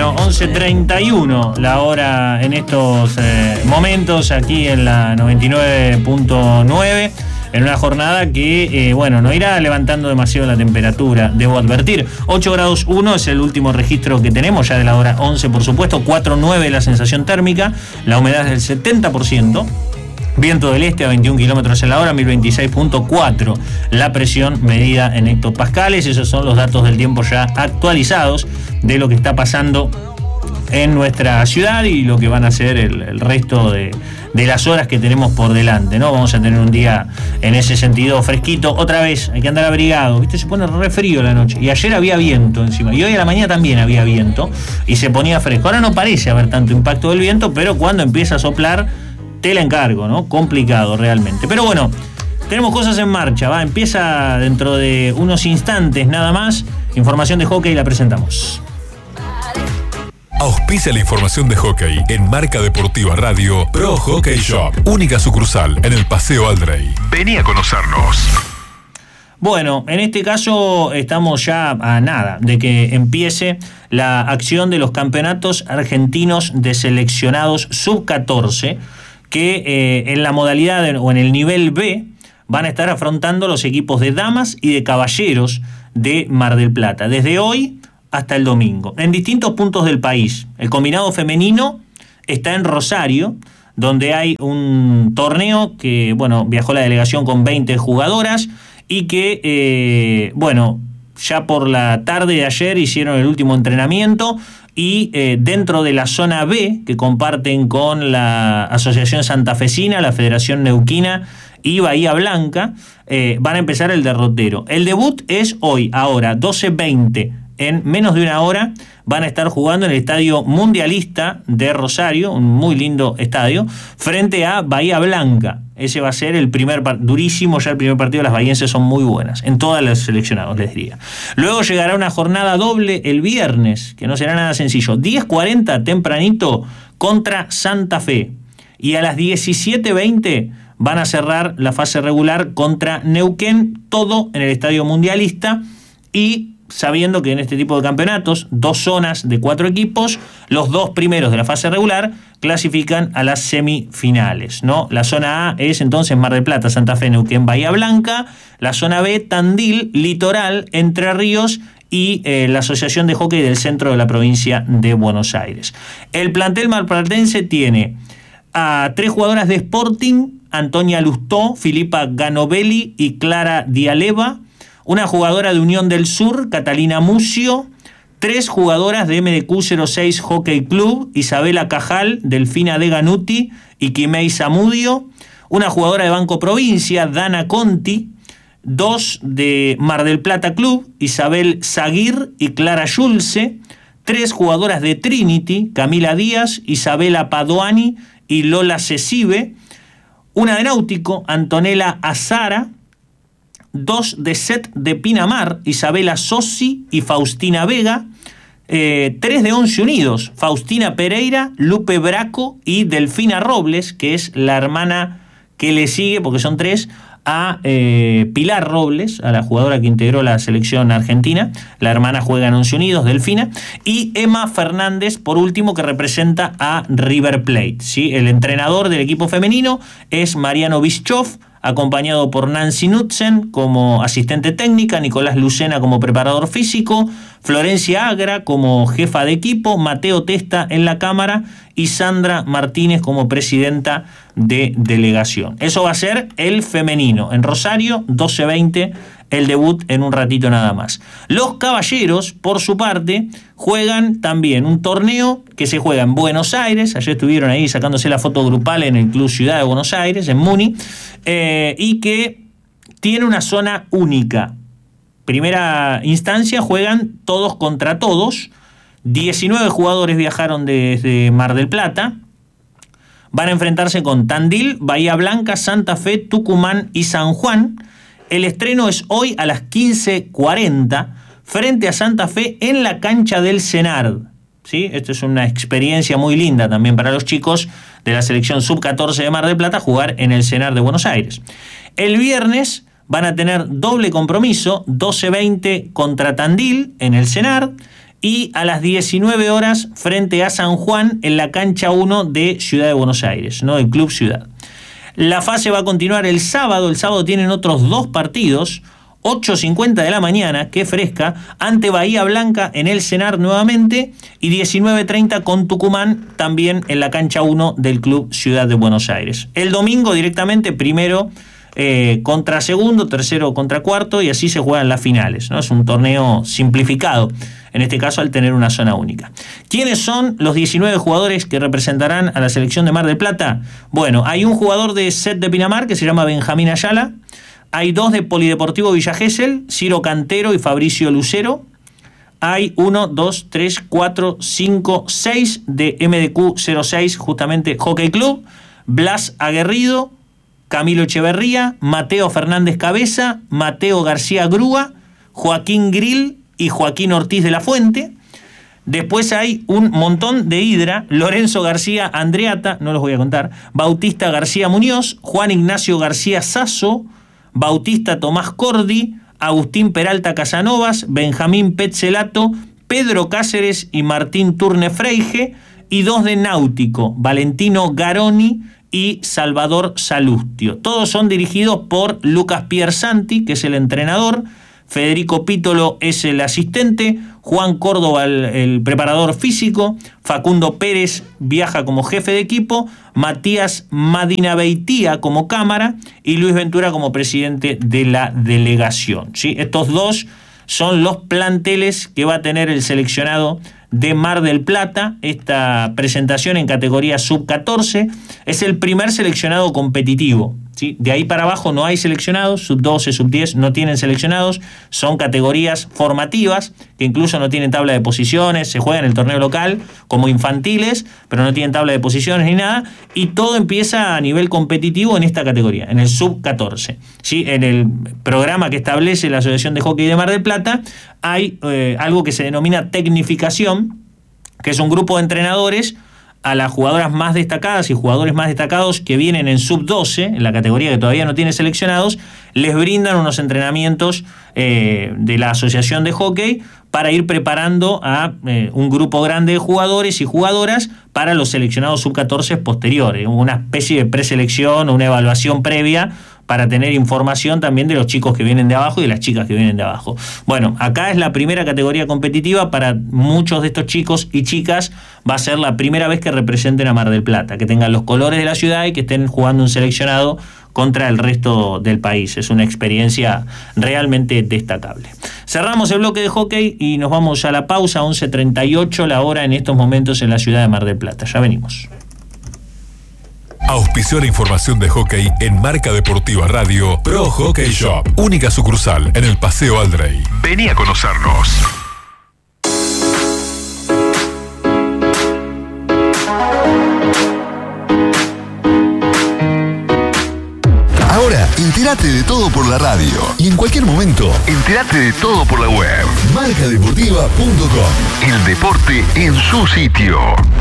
Bueno, 11:31 la hora en estos momentos aquí en la 99.9, en una jornada que, no irá levantando demasiado la temperatura, debo advertir. 8 grados 1 es el último registro que tenemos, ya de la hora 11, por supuesto. 4,9 la sensación térmica, la humedad es del 70%. Viento del este a 21 kilómetros en la hora, 1026.4 la presión medida en hectopascales. Esos son los datos del tiempo ya actualizados de lo que está pasando en nuestra ciudad y lo que van a ser el resto de las horas que tenemos por delante, ¿no? Vamos a tener un día en ese sentido fresquito. Otra vez hay que andar abrigado, ¿viste? Se pone re frío la noche. Y ayer había viento encima. Y hoy a la mañana también había viento y se ponía fresco. Ahora no parece haber tanto impacto del viento, pero cuando empieza a soplar, te la encargo, ¿no? Complicado realmente. Pero bueno, tenemos cosas en marcha, ¿va? Empieza dentro de unos instantes nada más. Información de hockey la presentamos. Auspicia la información de hockey en Marca Deportiva Radio Pro Hockey Shop. Única sucursal en el Paseo Aldrey. Vení a conocernos. Bueno, en este caso estamos ya a nada de que empiece la acción de los campeonatos argentinos de seleccionados sub-14, que en la modalidad o en el nivel B van a estar afrontando los equipos de damas y de caballeros de Mar del Plata, desde hoy hasta el domingo, en distintos puntos del país. El combinado femenino está en Rosario, donde hay un torneo que, viajó la delegación con 20 jugadoras y que, ya por la tarde de ayer hicieron el último entrenamiento. Y dentro de la zona B, que comparten con la Asociación Santafesina, la Federación Neuquina y Bahía Blanca, van a empezar el derrotero. El debut es hoy, ahora, 12:20. En menos de una hora van a estar jugando en el Estadio Mundialista de Rosario, un muy lindo estadio, frente a Bahía Blanca. Ese va a ser el primer durísimo, ya el primer partido. Las bahienses son muy buenas, en todas las seleccionados, les diría. Luego llegará una jornada doble el viernes, que no será nada sencillo. 10:40 tempranito contra Santa Fe. Y a las 17:20 van a cerrar la fase regular contra Neuquén, todo en el Estadio Mundialista. Y sabiendo que en este tipo de campeonatos, 2 zonas de 4 equipos, los 2 primeros de la fase regular clasifican a las semifinales, ¿no? La zona A es entonces Mar del Plata, Santa Fe, Neuquén, Bahía Blanca. La zona B, Tandil, Litoral, Entre Ríos y la Asociación de Hockey del Centro de la provincia de Buenos Aires. El plantel marplatense tiene a 3 jugadoras de Sporting, Antonia Lustó, Filipa Ganovelli y Clara Dialeva. Una jugadora de Unión del Sur, Catalina Mucio. 3 jugadoras de MDQ 06 Hockey Club, Isabela Cajal, Delfina De Ganuti y Quimei Zamudio. Una jugadora de Banco Provincia, Dana Conti. 2 de Mar del Plata Club, Isabel Zaguir y Clara Schulze. 3 jugadoras de Trinity, Camila Díaz, Isabela Padoani y Lola Cecibe. Una de Náutico, Antonella Azara. 2 de Set de Pinamar, Isabela Sossi y Faustina Vega. 3 de Once Unidos, Faustina Pereira, Lupe Braco y Delfina Robles, que es la hermana que le sigue, porque son 3, a Pilar Robles, a la jugadora que integró la selección argentina. La hermana juega en Once Unidos, Delfina. Y Emma Fernández, por último, que representa a River Plate, ¿sí? El entrenador del equipo femenino es Mariano Bischov, acompañado por Nancy Knudsen como asistente técnica, Nicolás Lucena como preparador físico, Florencia Agra como jefa de equipo, Mateo Testa en la cámara y Sandra Martínez como presidenta de delegación. Eso va a ser el femenino. En Rosario, 12:20, el debut en un ratito nada más. Los caballeros, por su parte, juegan también un torneo que se juega en Buenos Aires. Ayer estuvieron ahí sacándose la foto grupal en el Club Ciudad de Buenos Aires, en Muni, y que tiene una zona única. Primera instancia juegan todos contra todos. 19 jugadores viajaron desde Mar del Plata. Van a enfrentarse con Tandil, Bahía Blanca, Santa Fe, Tucumán y San Juan. El estreno es hoy a las 15:40 frente a Santa Fe en la cancha del Senard. ¿Sí? Esto es una experiencia muy linda también para los chicos de la selección sub-14 de Mar del Plata, jugar en el Senard de Buenos Aires. El viernes van a tener doble compromiso, 12:20 contra Tandil en el Senard y a las 19 horas frente a San Juan en la cancha 1 de Ciudad de Buenos Aires, ¿no? Del Club Ciudad. La fase va a continuar el sábado tienen otros 2 partidos, 8:50 de la mañana, que fresca, ante Bahía Blanca en el Senar nuevamente, y 19:30 con Tucumán, también en la cancha 1 del Club Ciudad de Buenos Aires. El domingo directamente, primero contra segundo, tercero contra cuarto, y así se juegan las finales, ¿no? Es un torneo simplificado, en este caso al tener una zona única. ¿Quiénes son los 19 jugadores que representarán a la selección de Mar del Plata? Bueno, hay un jugador de SET de Pinamar que se llama Benjamín Ayala. Hay 2 de Polideportivo Villa Gesell, Ciro Cantero y Fabricio Lucero. Hay 1, 2, 3, 4, 5, 6 de MDQ 06, justamente Hockey Club. Blas Aguerrido, Camilo Echeverría, Mateo Fernández Cabeza, Mateo García Grúa, Joaquín Grill y Joaquín Ortiz de la Fuente. Después hay un montón de Hidra: Lorenzo García Andreata, no los voy a contar, Bautista García Muñoz, Juan Ignacio García Sasso, Bautista Tomás Cordi, Agustín Peralta Casanovas, Benjamín Petzelato, Pedro Cáceres y Martín Turne Freige, y 2 de Náutico, Valentino Garoni y Salvador Salustio. Todos son dirigidos por Lucas Piersanti, que es el entrenador, Federico Pítolo es el asistente, Juan Córdoba el preparador físico, Facundo Pérez viaja como jefe de equipo, Matías Madinabeitía como cámara y Luis Ventura como presidente de la delegación, ¿sí? Estos 2 son los planteles que va a tener el seleccionado de Mar del Plata. Esta presentación en categoría sub-14 es el primer seleccionado competitivo, ¿sí? De ahí para abajo no hay seleccionados, sub-12, sub-10 no tienen seleccionados, son categorías formativas que incluso no tienen tabla de posiciones, se juega en el torneo local como infantiles, pero no tienen tabla de posiciones ni nada, y todo empieza a nivel competitivo en esta categoría, en el sub-14, ¿sí? En el programa que establece la Asociación de Hockey de Mar del Plata hay algo que se denomina tecnificación, que es un grupo de entrenadores a las jugadoras más destacadas y jugadores más destacados que vienen en sub-12, en la categoría que todavía no tiene seleccionados, les brindan unos entrenamientos de la Asociación de Hockey para ir preparando a un grupo grande de jugadores y jugadoras para los seleccionados sub-14 posteriores, una especie de preselección o una evaluación previa para tener información también de los chicos que vienen de abajo y de las chicas que vienen de abajo. Bueno, acá es la primera categoría competitiva. Para muchos de estos chicos y chicas va a ser la primera vez que representen a Mar del Plata, que tengan los colores de la ciudad y que estén jugando un seleccionado contra el resto del país. Es una experiencia realmente destacable. Cerramos el bloque de hockey y nos vamos a la pausa. 11:38 la hora en estos momentos en la ciudad de Mar del Plata. Ya venimos. Auspició la información de hockey en Marca Deportiva Radio Pro Hockey Shop. Única sucursal en el Paseo Aldrey. Vení a conocernos. Ahora, entérate de todo por la radio. Y en cualquier momento, entérate de todo por la web. Marcadeportiva.com. El deporte en su sitio.